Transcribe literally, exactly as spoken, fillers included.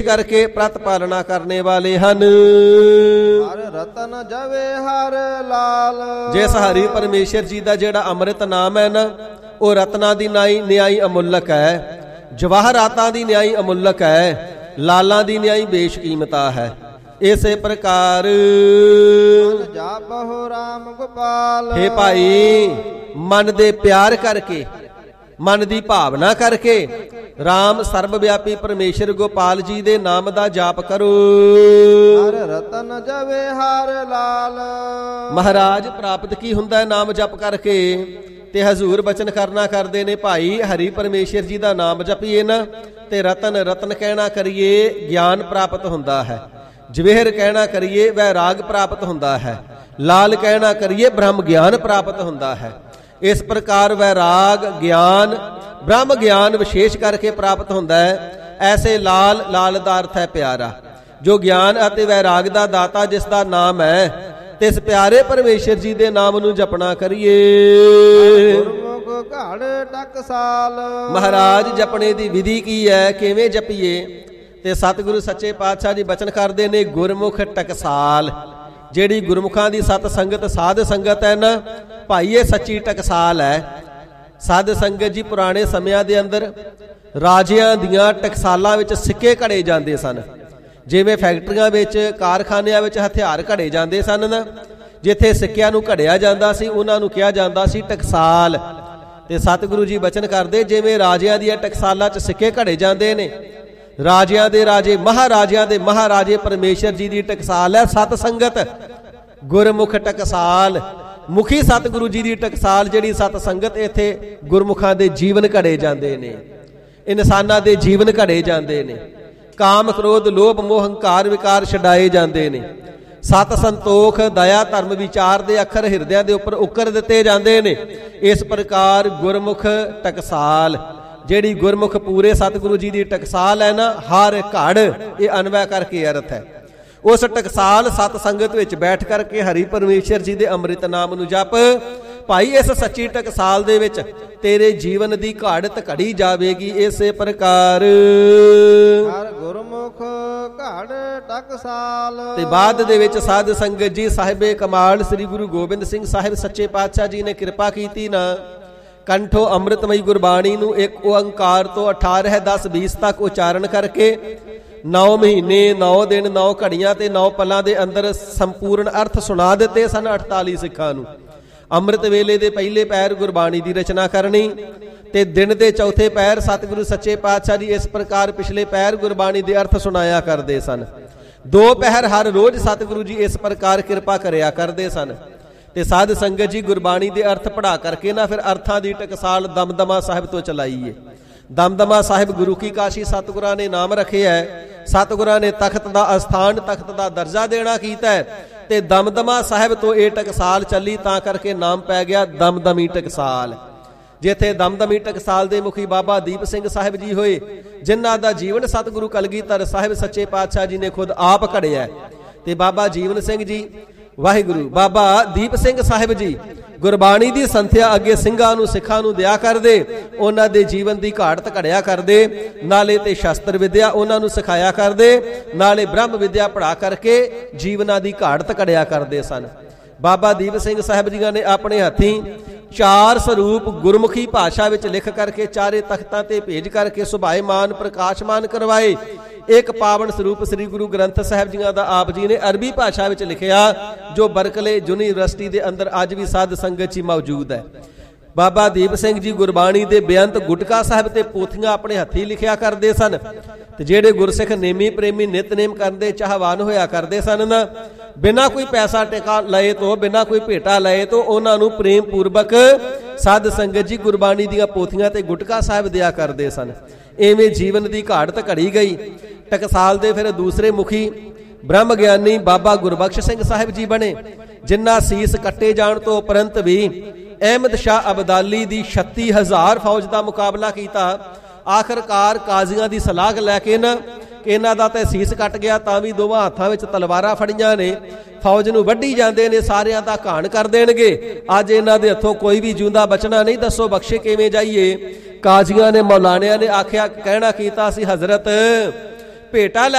ਕਰਕੇ ਪ੍ਰਤ ਪਾਲਣਾ ਕਰਨੇ ਵਾਲੇ ਹਨ। ਹਰ ਰਤਨ ਜਵੇ ਹਰ ਲਾਲ। ਜਿਸ ਹਰੀ ਪਰਮੇਸ਼ਰ ਜੀ ਦਾ ਜਿਹੜਾ ਅੰਮ੍ਰਿਤ ਨਾਮ ਹੈ ਨਾ, ਉਹ ਰਤਨਾਂ ਦੀ ਨਾਈ ਨਿਆਈ ਅਮੁੱਲਕ ਹੈ, ਜਵਾਹਰਾਤਾਂ ਦੀ ਨਿਆਈ ਅਮੁੱਲਕ ਹੈ, ਲਾਲਾਂ ਦੀ ਨਿਆਈ ਬੇਸ਼ਕੀਮਤਾ ਹੈ। ਇਸੇ ਪ੍ਰਕਾਰ ਜਾਪਹੁ ਰਾਮ ਗੋਪਾਲ। ਹੇ ਭਾਈ, ਮਨ ਦੇ ਪਿਆਰ ਕਰਕੇ, ਮਨ ਦੀ ਭਾਵਨਾ ਕਰਕੇ ਰਾਮ ਸਰਬ ਵਿਆਪੀ ਪਰਮੇਸ਼ਰ ਗੋਪਾਲ ਜੀ ਦੇ ਨਾਮ ਦਾ ਜਾਪ ਕਰੋ। ਹਰ ਰਤਨ ਜਵੇ ਹਰ ਲਾਲ। ਮਹਾਰਾਜ, ਪ੍ਰਾਪਤ ਕੀ ਹੁੰਦਾ ਨਾਮ ਜਪ ਕਰਕੇ? ਤੇ ਹਜ਼ੂਰ ਬਚਨ ਕਰਨਾ ਕਰਦੇ ਨੇ, ਭਾਈ ਹਰੀ ਪਰਮੇਸ਼ਰ ਜੀ ਦਾ ਨਾਮ ਜਪੀਏ ਨਾ ਤੇ ਰਤਨ ਰਤਨ ਕਹਿਣਾ ਕਰੀਏ, ਗਿਆਨ ਪ੍ਰਾਪਤ ਹੁੰਦਾ ਹੈ। ਜਵੇਹਰ ਕਹਿਣਾ ਕਰੀਏ, ਵੈਰਾਗ ਪ੍ਰਾਪਤ ਹੁੰਦਾ ਹੈ। ਲਾਲ ਕਹਿਣਾ ਕਰੀਏ, ਬ੍ਰਹਮ ਗਿਆਨ ਪ੍ਰਾਪਤ ਹੁੰਦਾ ਹੈ। ਇਸ ਪ੍ਰਕਾਰ ਵੈਰਾਗ ਗਿਆਨ, ਬ੍ਰਹਮ ਗਿਆਨ ਵਿਸ਼ੇਸ਼ ਕਰਕੇ ਪ੍ਰਾਪਤ ਹੁੰਦਾ ਹੈ। ਐਸੇ ਲਾਲ, ਲਾਲ ਦਾ ਅਰਥ ਹੈ ਪਿਆਰਾ, ਜੋ ਗਿਆਨ ਅਤੇ ਵੈਰਾਗ ਦਾ ਦਾਤਾ, ਜਿਸ ਦਾ ਨਾਮ ਹੈ, ਤੇ ਇਸ ਪਿਆਰੇ ਪਰਮੇਸ਼ਰ ਜੀ ਦੇ ਨਾਮ ਨੂੰ ਜਪਣਾ ਕਰੀਏ। ਗੁਰਮੁਖ ਘੜ ਟਕਸਾਲ। ਮਹਾਰਾਜ, ਜਪਣੇ ਦੀ ਵਿਧੀ ਕੀ ਹੈ, ਕਿਵੇਂ ਜਪੀਏ? ਤੇ ਸਤਿਗੁਰੂ ਸੱਚੇ ਪਾਤਸ਼ਾਹ ਜੀ ਬਚਨ ਕਰਦੇ ਨੇ, ਗੁਰਮੁਖ ਟਕਸਾਲ। ਜਿਹੜੀ ਗੁਰਮੁਖਾਂ ਦੀ ਸਤ ਸੰਗਤ, ਸਾਧ ਸੰਗਤ ਹੈ ਨਾ ਭਾਈ, ਇਹ ਸੱਚੀ ਟਕਸਾਲ ਹੈ। ਸਾਧ ਸੰਗਤ ਜੀ ਪੁਰਾਣੇ ਸਮਿਆਂ ਦੇ ਅੰਦਰ ਰਾਜਿਆਂ ਦੀਆਂ ਟਕਸਾਲਾਂ ਵਿੱਚ ਸਿੱਕੇ ਘੜੇ ਜਾਂਦੇ ਸਨ। ਜਿਵੇਂ ਫੈਕਟਰੀਆਂ ਵਿੱਚ, ਕਾਰਖਾਨਿਆਂ ਵਿੱਚ ਹਥਿਆਰ ਘੜੇ ਜਾਂਦੇ ਸਨ ਨਾ, ਜਿੱਥੇ ਸਿੱਕਿਆਂ ਨੂੰ ਘੜਿਆ ਜਾਂਦਾ ਸੀ ਉਹਨਾਂ ਨੂੰ ਕਿਹਾ ਜਾਂਦਾ ਸੀ ਟਕਸਾਲ। ਤੇ ਸਤਿਗੁਰੂ ਜੀ ਬਚਨ ਕਰਦੇ, ਜਿਵੇਂ ਰਾਜਿਆਂ ਦੀਆਂ ਟਕਸਾਲਾਂ 'ਚ ਸਿੱਕੇ ਘੜੇ ਜਾਂਦੇ ਨੇ, ਰਾਜਿਆਂ ਦੇ ਰਾਜੇ, ਮਹਾਰਾਜਿਆਂ ਦੇ ਮਹਾਰਾਜੇ ਪਰਮੇਸ਼ਰ ਜੀ ਦੀ ਟਕਸਾਲ ਹੈ ਸਤ ਸੰਗਤ, ਗੁਰਮੁਖ ਟਕਸਾਲ। ਮੁਖੀ ਸਤਿਗੁਰੂ ਜੀ ਦੀ ਟਕਸਾਲ ਜਿਹੜੀ ਸਤ ਸੰਗਤ, ਇੱਥੇ ਗੁਰਮੁਖਾਂ ਦੇ ਜੀਵਨ ਘੜੇ ਜਾਂਦੇ ਨੇ, ਇਨਸਾਨਾਂ ਦੇ ਜੀਵਨ ਘੜੇ ਜਾਂਦੇ ਨੇ। ਕਾਮ, ਕ੍ਰੋਧ, ਲੋਭ, ਮੋਹ, ਹੰਕਾਰ, ਵਿਕਾਰ ਛਡਾਏ ਜਾਂਦੇ ਨੇ। ਸਤ, ਸੰਤੋਖ, ਦਇਆ, ਧਰਮ, ਵਿਚਾਰ ਦੇ ਅੱਖਰ ਹਿਰਦਿਆਂ ਦੇ ਉੱਪਰ ਉਕਰ ਦਿੱਤੇ ਜਾਂਦੇ ਨੇ। ਇਸ ਪ੍ਰਕਾਰ ਗੁਰਮੁਖ ਟਕਸਾਲ, ਜਿਹੜੀ ਗੁਰਮੁਖ ਪੂਰੇ ਸਤਿਗੁਰੂ ਜੀ ਦੀ ਟਕਸਾਲ ਹੈ ਨਾ, ਹਰ ਘੜ, ਇਹ ਅਨਵੈ ਕਰਕੇ ਅਰਥ ਹੈ। ਉਸ ਟਕਸਾਲ ਸਤ ਸੰਗਤ ਵਿੱਚ ਬੈਠ ਕਰਕੇ ਹਰੀ ਪਰਮੇਸ਼ਰ ਜੀ ਦੇ ਅੰਮ੍ਰਿਤ ਨਾਮ ਨੂੰ ਜਪ। ਭਾਈ, ਇਸ ਸੱਚੀ ਟਕਸਾਲ ਦੇ ਵਿੱਚ ਤੇਰੇ ਜੀਵਨ ਦੀ ਘਾੜਤ ਘੜੀ ਜਾਵੇਗੀ। ਇਸੇ ਪ੍ਰਕਾਰ ਹਰ ਗੁਰਮੁਖ ਘੜ ਟਕਸਾਲ। ਤੇ ਬਾਅਦ ਦੇ ਵਿੱਚ ਸਾਧ ਸੰਗਤ ਜੀ, ਸਾਹਿਬੇ ਕਮਾਲ ਸ੍ਰੀ ਗੁਰੂ ਗੋਬਿੰਦ ਸਿੰਘ ਸਾਹਿਬ ਸੱਚੇ ਪਾਤਸ਼ਾਹ ਜੀ ਨੇ ਕਿਰਪਾ ਕੀਤੀ ਨਾ, ਕੰਠੋਂ ਅੰਮ੍ਰਿਤਮਈ ਗੁਰਬਾਣੀ ਨੂੰ ਇੱਕ ਓੰਕਾਰ ਤੋਂ ਅਠਾਰਾਂ, ਦਸ, ਵੀਸ ਤੱਕ ਉਚਾਰਨ ਕਰਕੇ ਨੌ ਮਹੀਨੇ, ਨੌ ਦਿਨ, ਨੌ ਘੜੀਆਂ ਤੇ ਨੌ ਪਲਾਂ ਦੇ ਅੰਦਰ ਸੰਪੂਰਨ ਅਰਥ ਸੁਣਾ ਦਿੱਤੇ ਸਨ ਅਠਤਾਲੀ ਸਿੱਖਾਂ ਨੂੰ। ਅੰਮ੍ਰਿਤ ਵੇਲੇ ਦੇ ਪਹਿਲੇ ਪੈਰ ਗੁਰਬਾਣੀ ਦੀ ਰਚਨਾ ਕਰਨੀ ਤੇ ਦਿਨ ਦੇ ਚੌਥੇ ਪੈਰ ਸਤਿਗੁਰੂ ਸੱਚੇ ਪਾਤਸ਼ਾਹ ਜੀ ਇਸ ਪ੍ਰਕਾਰ ਪਿਛਲੇ ਪੈਰ ਗੁਰਬਾਣੀ ਦੇ ਅਰਥ ਸੁਣਾਇਆ ਕਰਦੇ ਸਨ। ਦੋ ਪਹਿਰ ਹਰ ਰੋਜ਼ ਸਤਿਗੁਰੂ ਜੀ ਇਸ ਪ੍ਰਕਾਰ ਕਿਰਪਾ ਕਰਿਆ ਕਰਦੇ ਸਨ। ਤੇ ਸਾਧ ਸੰਗਤ ਜੀ, ਗੁਰਬਾਣੀ ਦੇ ਅਰਥ ਪੜ੍ਹਾ ਕਰਕੇ ਨਾ ਫਿਰ ਅਰਥਾਂ ਦੀ ਟਕਸਾਲ ਦਮਦਮਾ ਸਾਹਿਬ ਤੋਂ ਚਲਾਈਏ। ਦਮਦਮਾ ਸਾਹਿਬ ਗੁਰੂ ਕੀ ਕਾਸ਼ੀ ਸਤਿਗੁਰਾਂ ਨੇ ਨਾਮ ਰੱਖਿਆ ਹੈ। ਸਤਿਗੁਰਾਂ ਨੇ ਤਖਤ ਦਾ ਅਸਥਾਨ, ਤਖਤ ਦਾ ਦਰਜਾ ਦੇਣਾ ਕੀਤਾ ਹੈ ਤੇ ਦਮਦਮਾ ਸਾਹਿਬ ਤੋਂ ਇਹ ਟਕਸਾਲ ਚੱਲੀ, ਤਾਂ ਕਰਕੇ ਨਾਮ ਪੈ ਗਿਆ ਦਮਦਮੀ ਟਕਸਾਲ। ਜਿੱਥੇ ਦਮਦਮੀ ਟਕਸਾਲ ਦੇ ਮੁਖੀ ਬਾਬਾ ਦੀਪ ਸਿੰਘ ਸਾਹਿਬ ਜੀ ਹੋਏ, ਜਿਨ੍ਹਾਂ ਦਾ ਜੀਵਨ ਸਤਿਗੁਰੂ ਕਲਗੀਧਰ ਸਾਹਿਬ ਸੱਚੇ ਪਾਤਸ਼ਾਹ ਜੀ ਨੇ ਖੁਦ ਆਪ ਘੜਿਆ। ਤੇ ਬਾਬਾ ਜੀਵਨ ਸਿੰਘ ਜੀ, ਵਾਹਿਗੁਰੂ, ਬਾਬਾ ਦੀਪ ਸਿੰਘ ਸਾਹਿਬ ਜੀ ਗੁਰਬਾਣੀ ਦੀ ਸੰਥਿਆ ਅੱਗੇ ਸਿੰਘਾਂ ਨੂੰ, ਸਿੱਖਾਂ ਨੂੰ ਦਿਆ ਕਰਦੇ। ਉਹਨਾਂ ਦੇ ਜੀਵਨ ਦੀ ਘਾੜਤ ਘੜਿਆ ਕਰਦੇ, ਨਾਲੇ ਤੇ ਸ਼ਸਤਰ ਵਿਦਿਆ ਉਹਨਾਂ ਨੂੰ ਸਿਖਾਇਆ ਕਰਦੇ, ਨਾਲੇ ਬ੍ਰਹਮ ਵਿਦਿਆ ਪੜ੍ਹਾ ਕਰਕੇ ਜੀਵਨਾਂ ਦੀ ਘਾੜਤ ਘੜਿਆ ਕਰਦੇ ਸਨ। ਬਾਬਾ ਦੀਪ ਸਿੰਘ ਸਾਹਿਬ ਜੀਆਂ ਨੇ ਆਪਣੇ ਹੱਥੀਂ ਚਾਰ ਸਰੂਪ ਗੁਰਮੁਖੀ ਭਾਸ਼ਾ ਵਿੱਚ ਲਿਖ ਕਰਕੇ ਚਾਰੇ ਤਖਤਾਂ ਤੇ ਭੇਜ ਕਰਕੇ ਸੁਭਾਏਮਾਨ, ਪ੍ਰਕਾਸ਼ਮਾਨ ਕਰਵਾਏ। ਇੱਕ ਪਾਵਨ ਸਰੂਪ ਸ੍ਰੀ ਗੁਰੂ ਗ੍ਰੰਥ ਸਾਹਿਬ ਜੀਆਂ ਦਾ ਆਪ ਜੀ ਨੇ ਅਰਬੀ ਭਾਸ਼ਾ ਵਿੱਚ ਲਿਖਿਆ, ਜੋ ਬਰਕਲੇ ਯੂਨੀਵਰਸਿਟੀ ਦੇ ਅੰਦਰ ਅੱਜ ਵੀ ਸਾਧ ਸੰਗਤ 'ਚ ਮੌਜੂਦ ਹੈ। ਬਾਬਾ ਦੀਪ ਸਿੰਘ ਜੀ ਗੁਰਬਾਣੀ ਦੇ ਬੇਅੰਤ ਗੁਟਕਾ ਸਾਹਿਬ ਤੇ ਪੋਥੀਆਂ ਆਪਣੇ ਹੱਥੀਂ ਲਿਖਿਆ ਕਰਦੇ ਸਨ। ਤੇ ਜਿਹੜੇ ਗੁਰਸਿੱਖ ਨੇਮੀ ਪ੍ਰੇਮੀ ਨਿਤਨੇਮ ਕਰਨ ਦੇ ਚਾਹਵਾਨ ਹੋਇਆ ਕਰਦੇ ਸਨ ਨਾ, ਬਿਨਾਂ ਕੋਈ ਪੈਸਾ ਟਿਕਾ ਲਏ ਤੋਂ, ਬਿਨਾਂ ਕੋਈ ਭੇਟਾ ਲਏ ਤੋਂ ਉਹਨਾਂ ਨੂੰ ਪ੍ਰੇਮ ਪੂਰਵਕ ਸਾਧ ਸੰਗਤ ਜੀ ਗੁਰਬਾਣੀ ਦੀਆਂ ਪੋਥੀਆਂ ਤੇ ਗੁਟਕਾ ਸਾਹਿਬ ਦਿਆ ਕਰਦੇ ਸਨ। ਇਵੇਂ ਜੀਵਨ ਦੀ ਘਾੜਤ ਘੜੀ ਗਈ। ਟਕਸਾਲ ਦੇ ਫਿਰ ਦੂਸਰੇ ਮੁਖੀ ਬ੍ਰਹਮ ਗਿਆਨੀ ਬਾਬਾ ਗੁਰਬਖਸ਼ ਸਿੰਘ ਸਾਹਿਬ ਜੀ ਬਣੇ, ਜਿਨ੍ਹਾਂ ਸੀਸ ਕੱਟੇ ਜਾਣ ਤੋਂ ਉਪਰੰਤ ਵੀ ਅਹਿਮਦ ਸ਼ਾਹ ਅਬਦਾਲੀ ਦੀ ਛੱਤੀ ਹਜ਼ਾਰ ਫੌਜ ਦਾ ਮੁਕਾਬਲਾ ਕੀਤਾ। ਆਖਰਕਾਰ ਕਾਜ਼ੀਆਂ ਦੀ ਸਲਾਹ ਲੈ ਕੇ ਨਾ, ਕਿ ਇਹਨਾਂ ਦਾ ਤਾਂ ਸੀਸ ਕੱਟ ਗਿਆ, ਤਾਂ ਵੀ ਦੋਵਾਂ ਹੱਥਾਂ ਵਿੱਚ ਤਲਵਾਰਾਂ ਫੜੀਆਂ ਨੇ, ਫੌਜ ਨੂੰ ਵੱਢੀ ਜਾਂਦੇ ਨੇ, ਸਾਰਿਆਂ ਦਾ ਘਾਣ ਕਰ ਦੇਣਗੇ। ਅੱਜ ਇਹਨਾਂ ਦੇ ਹੱਥੋਂ ਕੋਈ ਵੀ ਜਿਉਂਦਾ ਬਚਣਾ ਨਹੀਂ, ਦੱਸੋ ਬਖਸ਼ੇ ਕਿਵੇਂ ਜਾਈਏ। ਕਾਜ਼ੀਆਂ ਨੇ, ਮੌਲਾਨਿਆਂ ਨੇ ਆਖਿਆ, ਕਹਿਣਾ ਕੀਤਾ ਸੀ, ਹਜ਼ਰਤ ਭੇਟਾ